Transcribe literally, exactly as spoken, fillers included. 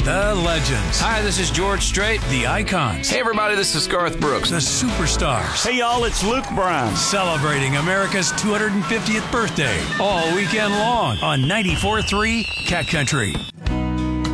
The legends. Hi, this is George Strait. The icons. Hey, everybody, this is Garth Brooks. The superstars. Hey, y'all, it's Luke Bryan. Celebrating America's two hundred fiftieth birthday all weekend long on ninety-four point three Cat Country.